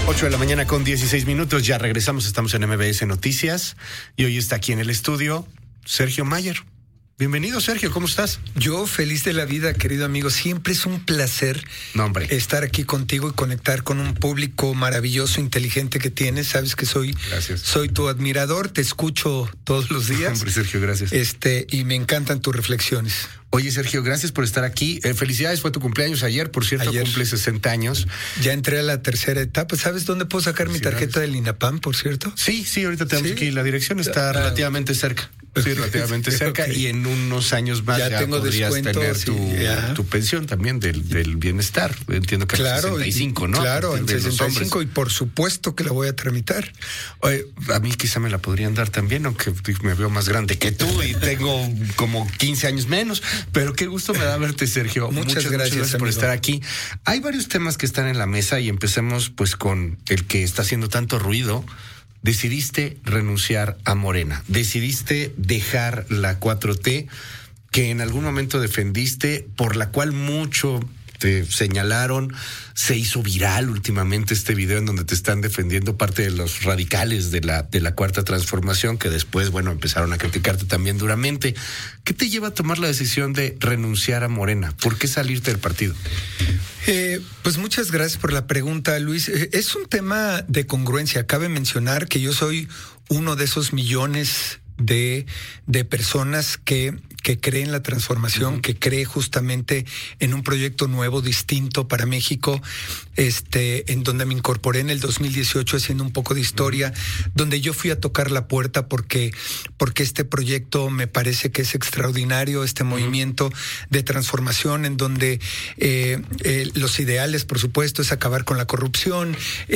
8 de la mañana con 16 minutos. Ya regresamos, estamos en MBS Noticias y hoy está aquí en el estudio Sergio Mayer. Bienvenido, Sergio, ¿cómo estás? Yo feliz de la vida, querido amigo. Siempre es un placer estar aquí contigo y conectar con un público maravilloso, inteligente que tienes. Sabes que soy tu admirador, te escucho todos los días. Hombre, Sergio, gracias. Y me encantan tus reflexiones. Oye, Sergio, gracias por estar aquí. Felicidades, fue tu cumpleaños ayer, por cierto, cumple 60 años. Ya entré a la tercera etapa. ¿Sabes dónde puedo sacar mi tarjeta del INAPAM, por cierto? Sí, ahorita tenemos aquí. La dirección está relativamente cerca. Sí, relativamente cerca. Okay. Y en unos años más ya tengo podrías tener tu pensión también del bienestar. Entiendo que claro, 65, ¿no? Claro, en 65 y por supuesto que la voy a tramitar. Oye, a mí quizá me la podrían dar también, aunque me veo más grande que tú y tengo como 15 años menos. Pero qué gusto me da verte, Sergio. Muchas gracias por estar aquí. Hay varios temas que están en la mesa y empecemos pues con el que está haciendo tanto ruido. Decidiste renunciar a Morena, decidiste dejar la 4T que en algún momento defendiste, por la cual mucho te señalaron. Se hizo viral últimamente este video en donde te están defendiendo parte de los radicales de la Cuarta Transformación, que después, empezaron a criticarte también duramente. ¿Qué te lleva a tomar la decisión de renunciar a Morena? ¿Por qué salirte del partido? Pues muchas gracias por la pregunta, Luis. Es un tema de congruencia. Cabe mencionar que yo soy uno de esos millones de personas que cree en la transformación, que cree justamente en un proyecto nuevo, distinto para México, en donde me incorporé en el 2018 haciendo un poco de historia, donde yo fui a tocar la puerta porque este proyecto me parece que es extraordinario, este movimiento de transformación en donde los ideales, por supuesto, es acabar con la corrupción,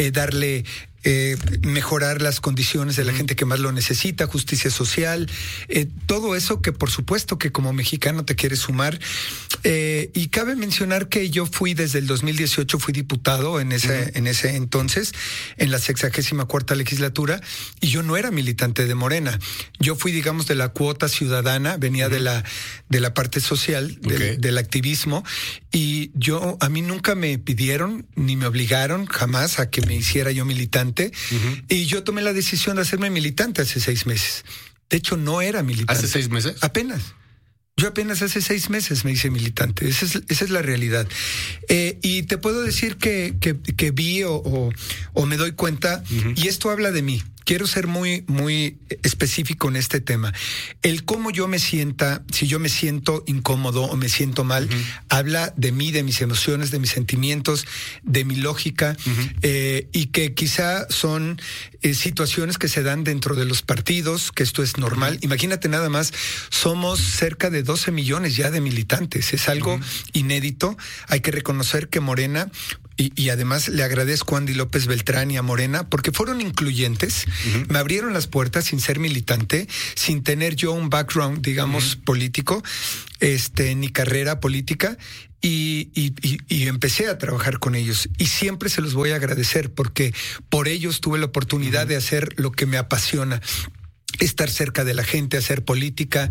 mejorar las condiciones de la gente que más lo necesita, justicia social, todo eso que por supuesto que como mexicano te quieres sumar. Y cabe mencionar que yo fui desde el 2018, fui diputado en ese entonces, en la 64ª legislatura, y yo no era militante de Morena. Yo fui, digamos, de la cuota ciudadana, venía de la parte social, del activismo, y a mí nunca me pidieron ni me obligaron jamás a que me hiciera yo militante. Y yo tomé la decisión de hacerme militante hace 6 meses. De hecho, no era militante. ¿Hace 6 meses? Apenas. Yo apenas hace 6 meses me hice militante. Esa es la realidad. Y te puedo decir que vi o me doy cuenta, y esto habla de mí. Quiero ser muy, muy específico en este tema. El cómo yo me sienta, si yo me siento incómodo o me siento mal, habla de mí, de mis emociones, de mis sentimientos, de mi lógica, y que quizá son situaciones que se dan dentro de los partidos, que esto es normal. Imagínate nada más, somos cerca de 12 millones ya de militantes. Es algo inédito. Hay que reconocer que Morena... Y además le agradezco a Andy López Beltrán y a Morena porque fueron incluyentes, me abrieron las puertas sin ser militante, sin tener yo un background, digamos, político, ni carrera política, y empecé a trabajar con ellos. Y siempre se los voy a agradecer porque por ellos tuve la oportunidad de hacer lo que me apasiona. Estar cerca de la gente, hacer política,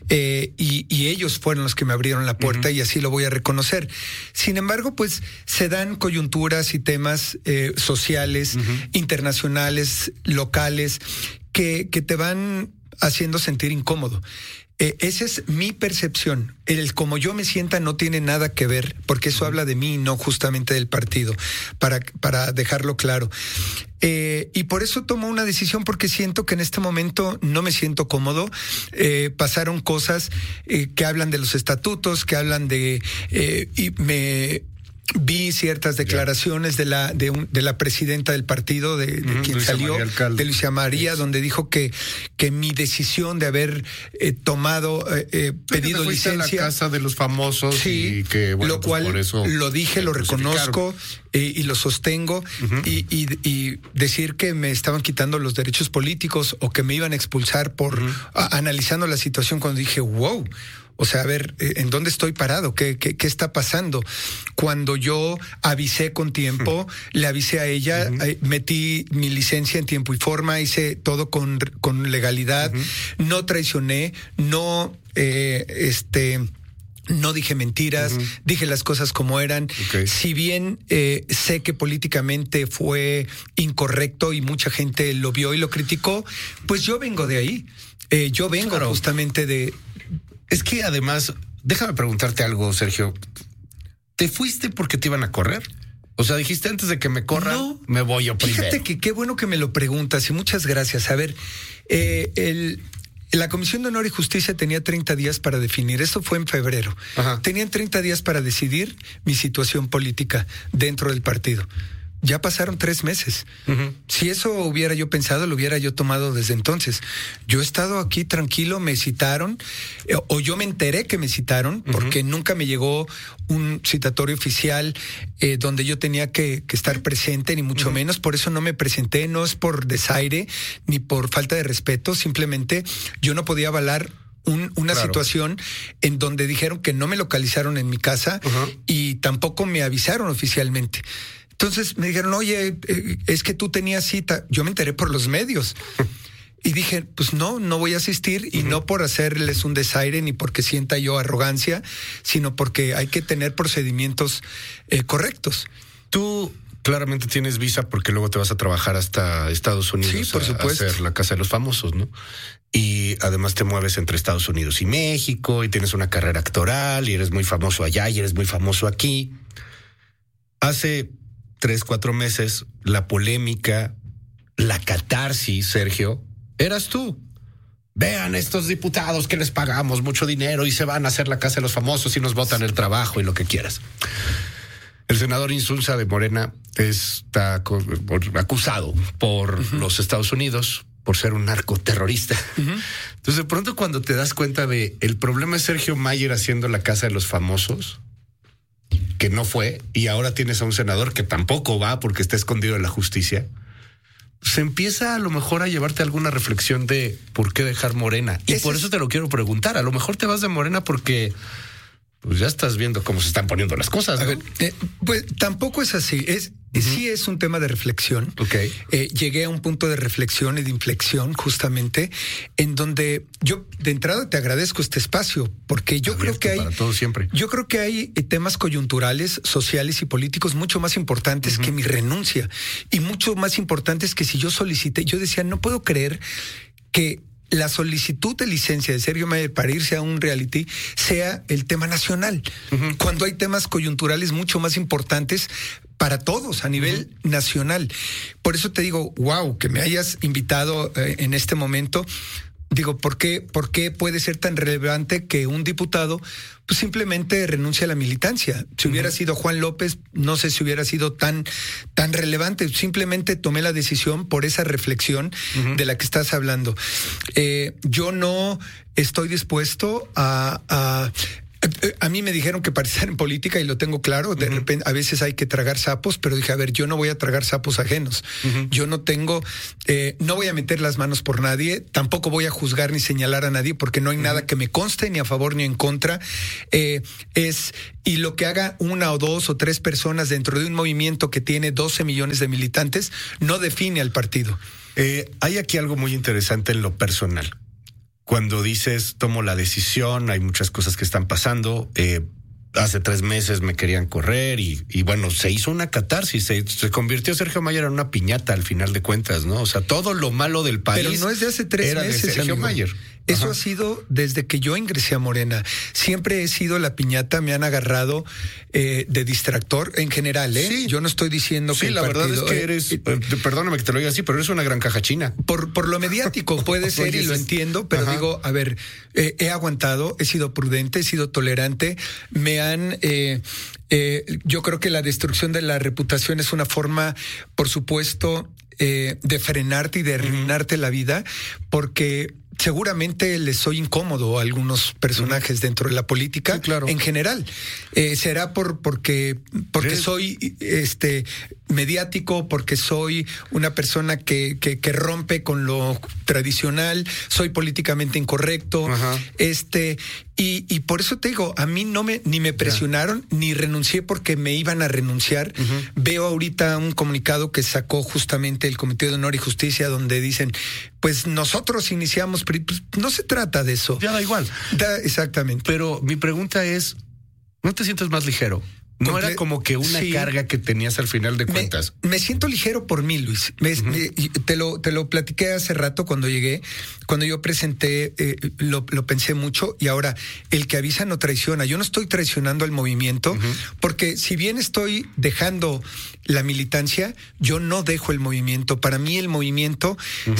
y ellos fueron los que me abrieron la puerta y así lo voy a reconocer. Sin embargo, pues se dan coyunturas y temas sociales, internacionales, locales, que te van haciendo sentir incómodo. Esa es mi percepción. El como yo me sienta no tiene nada que ver, porque eso habla de mí y no justamente del partido, para dejarlo claro. Y por eso tomo una decisión, porque siento que en este momento no me siento cómodo. Pasaron cosas que hablan de los estatutos, que hablan vi ciertas declaraciones de la presidenta del partido, de quien Luisa salió, de Luisa María, donde dijo que mi decisión de haber pedido licencia a la casa de los famosos, sí, y que, lo cual por eso lo dije, lo reconozco y lo sostengo, y decir que me estaban quitando los derechos políticos o que me iban a expulsar por analizando la situación, cuando dije wow. O sea, a ver, ¿en dónde estoy parado? ¿Qué está pasando? Cuando yo avisé con tiempo, le avisé a ella, metí mi licencia en tiempo y forma, hice todo con legalidad, no traicioné, no No dije mentiras, dije las cosas como eran. Okay. Si bien sé que políticamente fue incorrecto y mucha gente lo vio y lo criticó, pues yo vengo de ahí. Yo vengo justamente de... Es que además, déjame preguntarte algo, Sergio. ¿Te fuiste porque te iban a correr? O sea, dijiste antes de que me corran, no, me voy yo primero. Fíjate que qué bueno que me lo preguntas y muchas gracias. A ver, la Comisión de Honor y Justicia tenía 30 días para definir. Esto fue en febrero. Ajá. Tenían 30 días para decidir mi situación política dentro del partido. Ya pasaron 3 meses. Si eso hubiera yo pensado, lo hubiera yo tomado desde entonces. Yo he estado aquí tranquilo, me citaron, o yo me enteré que me citaron, porque nunca me llegó un citatorio oficial donde yo tenía que estar presente, ni mucho menos. Por eso no me presenté, no es por desaire, ni por falta de respeto, simplemente yo no podía avalar una situación en donde dijeron que no me localizaron en mi casa y tampoco me avisaron oficialmente. Entonces me dijeron, oye, es que tú tenías cita. Yo me enteré por los medios. Y dije, pues no voy a asistir, y no por hacerles un desaire ni porque sienta yo arrogancia, sino porque hay que tener procedimientos correctos. Tú claramente tienes visa porque luego te vas a trabajar hasta Estados Unidos. Sí, por supuesto. A hacer la Casa de los Famosos, ¿no? Y además te mueves entre Estados Unidos y México y tienes una carrera actoral y eres muy famoso allá y eres muy famoso aquí. Hace 3-4 meses, la polémica, la catarsis, Sergio, eras tú. Vean estos diputados que les pagamos mucho dinero y se van a hacer la Casa de los Famosos y nos botan el trabajo y lo que quieras. El senador Insulza de Morena está acusado por los Estados Unidos por ser un narcoterrorista. Entonces, de pronto, cuando te das cuenta de el problema es Sergio Mayer haciendo la Casa de los Famosos, que no fue, y ahora tienes a un senador que tampoco va porque está escondido de la justicia, se empieza a lo mejor a llevarte alguna reflexión de por qué dejar Morena. Y por eso te lo quiero preguntar. A lo mejor te vas de Morena porque pues ya estás viendo cómo se están poniendo las cosas, ¿no? A ver, pues tampoco es así. Sí es un tema de reflexión. Okay. Llegué a un punto de reflexión y de inflexión justamente en donde yo de entrada te agradezco este espacio porque yo creo que hay para todo siempre. Yo creo que hay temas coyunturales, sociales y políticos mucho más importantes que mi renuncia y mucho más importantes que si yo solicité. Yo decía, no puedo creer que la solicitud de licencia de Sergio Mayer para irse a un reality sea el tema nacional, cuando hay temas coyunturales mucho más importantes para todos a nivel nacional. Por eso te digo, wow, que me hayas invitado en este momento. Digo, ¿por qué puede ser tan relevante que un diputado pues simplemente renuncie a la militancia? Si hubiera sido Juan López, no sé si hubiera sido tan relevante. Simplemente tomé la decisión por esa reflexión de la que estás hablando. Yo no estoy dispuesto a mí me dijeron que para estar en política, y lo tengo claro, de repente a veces hay que tragar sapos, pero dije, a ver, yo no voy a tragar sapos ajenos. Yo no tengo, no voy a meter las manos por nadie, tampoco voy a juzgar ni señalar a nadie, porque no hay nada que me conste, ni a favor ni en contra. Y lo que haga 1 o 2 o 3 personas dentro de un movimiento que tiene 12 millones de militantes, no define al partido. Hay aquí algo muy interesante en lo personal. Cuando dices, tomo la decisión, hay muchas cosas que están pasando. Hace 3 meses me querían correr y bueno, se hizo una catarsis. Se convirtió Sergio Mayer en una piñata al final de cuentas, ¿no? O sea, todo lo malo del país. Pero no es de hace 3 meses, de Sergio Mayer. Eso ha sido desde que yo ingresé a Morena. Siempre he sido la piñata, me han agarrado de distractor en general, ¿eh? Sí. Yo no estoy diciendo que la verdad es que eres, perdóname que te lo diga así, pero eres una gran caja china. Por lo mediático puede ser y lo entiendo, pero digo, a ver, he aguantado, he sido prudente, he sido tolerante, me han... yo creo que la destrucción de la reputación es una forma, por supuesto, de frenarte y de arruinarte la vida, porque seguramente les soy incómodo a algunos personajes dentro de la política, en general. Será porque soy mediático, porque soy una persona que rompe con lo tradicional, soy políticamente incorrecto, y por eso te digo, a mí ni me presionaron, ni renuncié porque me iban a renunciar. Veo ahorita un comunicado que sacó justamente el Comité de Honor y Justicia, donde dicen, pues nosotros iniciamos, pues no se trata de eso. Ya da igual. Exactamente. Pero mi pregunta es, ¿no te sientes más ligero? ¿No era como que una carga que tenías al final de cuentas? Me siento ligero por mí, Luis. Te lo platiqué hace rato cuando llegué. Cuando yo presenté, lo pensé mucho, y ahora, el que avisa no traiciona. Yo no estoy traicionando al movimiento, porque si bien estoy dejando la militancia, yo no dejo el movimiento. Para mí el movimiento,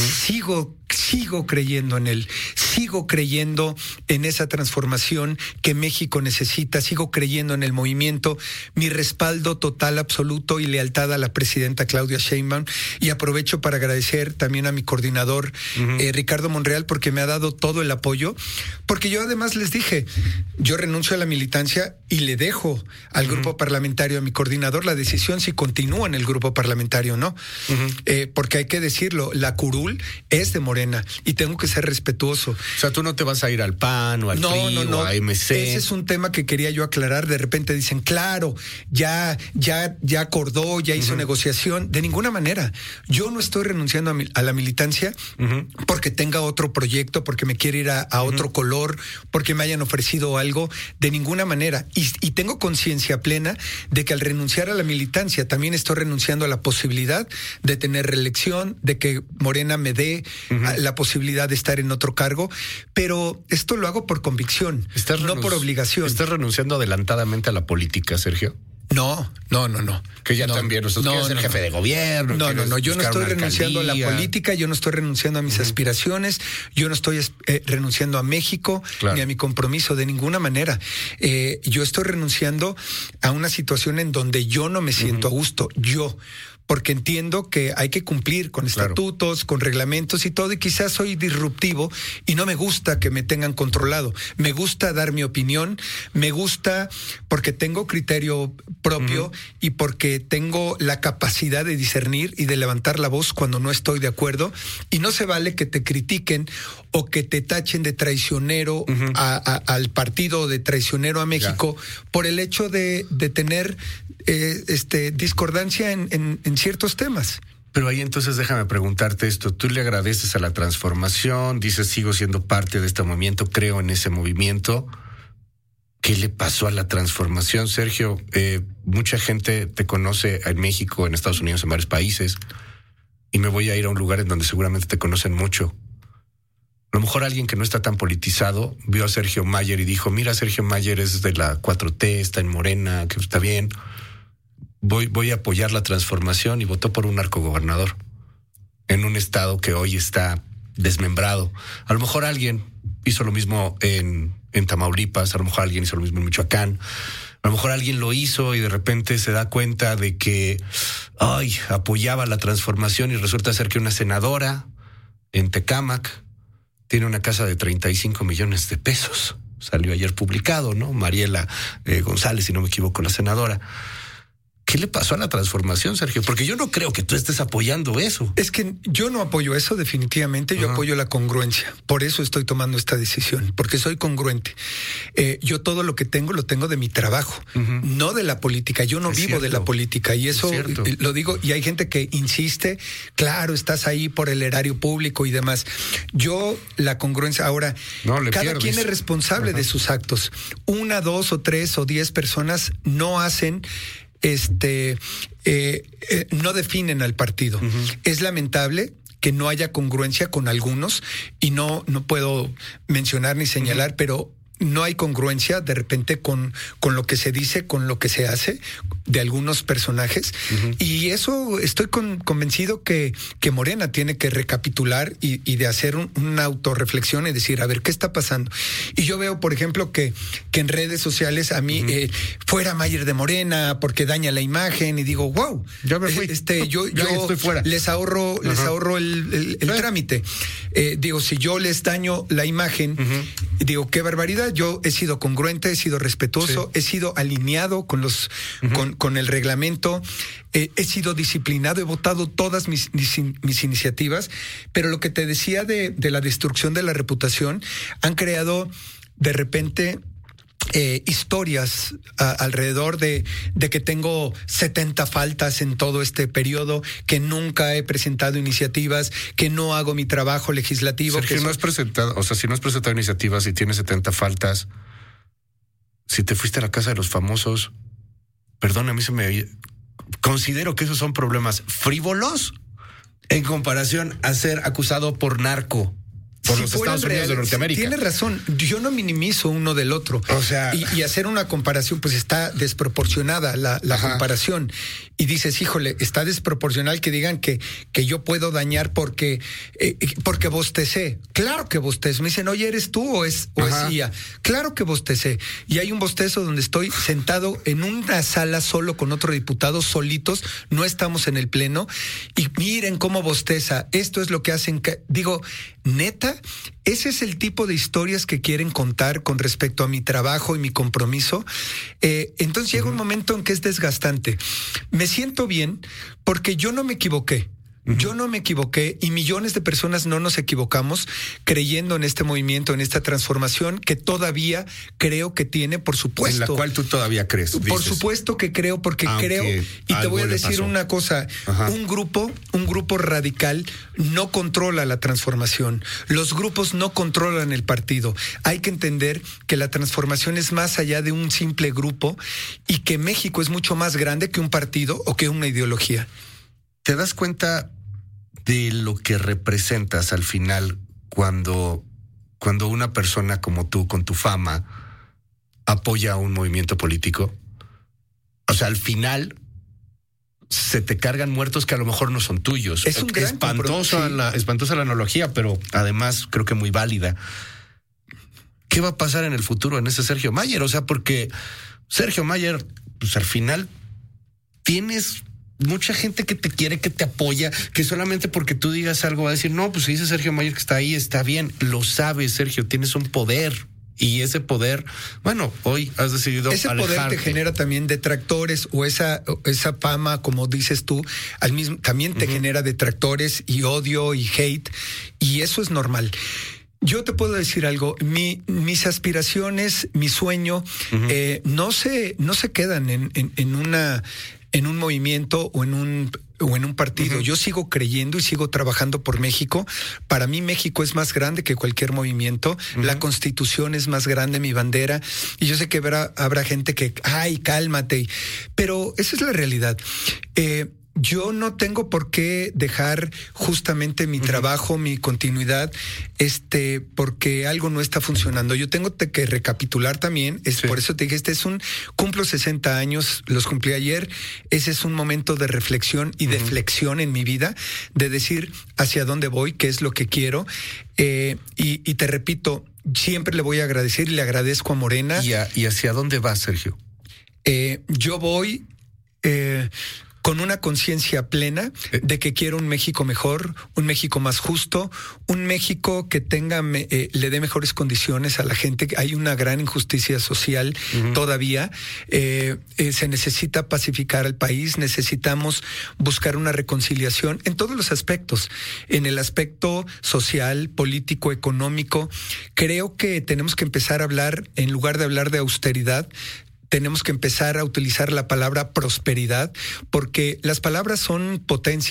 sigo creyendo en él, sigo creyendo en esa transformación que México necesita, sigo creyendo en el movimiento. Mi respaldo total, absoluto y lealtad a la presidenta Claudia Sheinbaum, y aprovecho para agradecer también a mi coordinador Ricardo Monreal, porque me ha dado todo el apoyo, porque yo además les dije, yo renuncio a la militancia y le dejo al grupo parlamentario, a mi coordinador, la decisión si continúa en el grupo parlamentario o no, porque hay que decirlo, la curul es de Morena y tengo que ser respetuoso. O sea, tú no te vas a ir al PAN o al PRI o a MC. Ese es un tema que quería yo aclarar. De repente dicen, claro, ya acordó, ya hizo negociación. De ninguna manera. Yo no estoy renunciando a la militancia porque tenga otro proyecto, porque me quiera ir a otro color, porque me hayan ofrecido algo. De ninguna manera. Y tengo conciencia plena de que al renunciar a la militancia también estoy renunciando a la posibilidad de tener reelección, de que Morena me dé la posibilidad de estar en otro cargo, pero esto lo hago por convicción, no por obligación. ¿Estás renunciando adelantadamente a la política, Sergio? No. Que ya también quieres ser jefe de gobierno. No, yo no estoy renunciando a la política, yo no estoy renunciando a mis aspiraciones, yo no estoy renunciando a México, ni a mi compromiso, de ninguna manera. Yo estoy renunciando a una situación en donde yo no me siento a gusto, porque entiendo que hay que cumplir con estatutos, con reglamentos y todo, y quizás soy disruptivo y no me gusta que me tengan controlado. Me gusta dar mi opinión, me gusta porque tengo criterio propio y porque tengo la capacidad de discernir y de levantar la voz cuando no estoy de acuerdo, y no se vale que te critiquen o que te tachen de traicionero al partido, de traicionero a México, por el hecho de tener discordancia en ciertos temas. Pero ahí entonces déjame preguntarte esto. Tú le agradeces a la transformación, dices, sigo siendo parte de este movimiento, creo en ese movimiento. ¿Qué le pasó a la transformación, Sergio? Mucha gente te conoce en México, en Estados Unidos, en varios países, y me voy a ir a un lugar en donde seguramente te conocen mucho. A lo mejor alguien que no está tan politizado vio a Sergio Mayer y dijo, mira, Sergio Mayer es de la 4T, está en Morena, que está bien. Voy a apoyar la transformación, y votó por un narcogobernador en un estado que hoy está desmembrado. A lo mejor alguien hizo lo mismo en Tamaulipas, a lo mejor alguien hizo lo mismo en Michoacán, a lo mejor alguien lo hizo y de repente se da cuenta de que apoyaba la transformación, y resulta ser que una senadora en Tecámac tiene una casa de 35 millones de pesos. Salió ayer publicado, ¿no? Mariela González, si no me equivoco, la senadora. ¿Qué le pasó a la transformación, Sergio? Porque yo no creo que tú estés apoyando eso. Es que yo no apoyo eso, definitivamente. Yo apoyo la congruencia. Por eso estoy tomando esta decisión, porque soy congruente. Yo todo lo que tengo, lo tengo de mi trabajo, no de la política. Yo no vivo de la política, y eso lo digo, y hay gente que insiste, claro, estás ahí por el erario público y demás. Yo, la congruencia, ahora, cada quien es responsable de sus actos. 1, 2 o 3 o 10 personas no hacen no definen al partido. Es lamentable que no haya congruencia con algunos, y no puedo mencionar ni señalar, pero no hay congruencia de repente con lo que se dice, con lo que se hace de algunos personajes. Y eso estoy convencido que Morena tiene que recapitular y de hacer una autorreflexión y decir, a ver, ¿qué está pasando? Y yo veo, por ejemplo, que en redes sociales a mí fuera Mayer de Morena porque daña la imagen, y digo, wow, yo me fui. Yo estoy fuera. Les ahorro el trámite. Digo, si yo les daño la imagen, digo, qué barbaridad. yo he sido congruente, he sido respetuoso, he sido alineado con con el reglamento, he sido disciplinado, he votado todas mis iniciativas, pero lo que te decía de la destrucción de la reputación, han creado de repente historias alrededor de que tengo 70 faltas en todo este periodo, que nunca he presentado iniciativas, que no hago mi trabajo legislativo. Sergio, no has presentado, o sea, si no has presentado iniciativas y tienes 70 faltas, si te fuiste a la casa de los famosos, perdón, a mí considero que esos son problemas frívolos en comparación a ser acusado por narco por los Estados Unidos de Norteamérica. Tienes razón, yo no minimizo uno del otro. O sea, y hacer una comparación, pues está desproporcionada la comparación. Y dices, híjole, está desproporcional que digan que yo puedo dañar porque bostecé. Claro que bostezo. Me dicen, oye, ¿eres tú o es IA? Claro que bostecé. Y hay un bostezo donde estoy sentado en una sala solo con otro diputado, solitos, no estamos en el pleno, y miren cómo bosteza. Esto es lo que hacen. Digo, neta, ese es el tipo de historias que quieren contar con respecto a mi trabajo y mi compromiso. Entonces llega un momento en que es desgastante. Me siento bien porque yo no me equivoqué. Yo no me equivoqué y millones de personas no nos equivocamos creyendo en este movimiento, en esta transformación que todavía creo que tiene, por supuesto. En la cual tú todavía crees. Por supuesto que creo, porque creo. Y te voy a decir una cosa. Un grupo radical no controla la transformación. Los grupos no controlan el partido. Hay que entender que la transformación es más allá de un simple grupo y que México es mucho más grande que un partido o que una ideología. ¿Te das cuenta de lo que representas al final cuando una persona como tú, con tu fama, apoya a un movimiento político? O sea, al final se te cargan muertos que a lo mejor no son tuyos. Es un gran espantosa la analogía, pero además creo que muy válida. ¿Qué va a pasar en el futuro en ese Sergio Mayer? O sea, porque Sergio Mayer, pues al final tienes mucha gente que te quiere, que te apoya, que solamente porque tú digas algo va a decir, no, pues si dice Sergio Mayer que está ahí, está bien. Lo sabes, Sergio, tienes un poder. Y ese poder, bueno, hoy has decidido ese alejarte. Poder te genera también detractores o esa fama, como dices tú, también te genera detractores y odio y hate, y eso es normal. Yo te puedo decir algo, mis aspiraciones, mi sueño, no se quedan en un movimiento o en un partido. Yo sigo creyendo y sigo trabajando por México. Para mí México es más grande que cualquier movimiento. La Constitución es más grande, mi bandera. Y yo sé que habrá gente que, ay, cálmate. Pero esa es la realidad. Yo no tengo por qué dejar justamente mi trabajo, mi continuidad, porque algo no está funcionando. Yo tengo que recapitular también, por eso te dije, cumplo 60 años, los cumplí ayer, ese es un momento de reflexión y de flexión en mi vida, de decir hacia dónde voy, qué es lo que quiero, y te repito, siempre le voy a agradecer y le agradezco a Morena. ¿Y hacia dónde vas, Sergio? Yo voy con una conciencia plena de que quiero un México mejor, un México más justo, un México que le dé mejores condiciones a la gente. Hay una gran injusticia social todavía. Se necesita pacificar al país, necesitamos buscar una reconciliación en todos los aspectos. En el aspecto social, político, económico, creo que tenemos que empezar a hablar, en lugar de hablar de austeridad, tenemos que empezar a utilizar la palabra prosperidad, porque las palabras son potencia.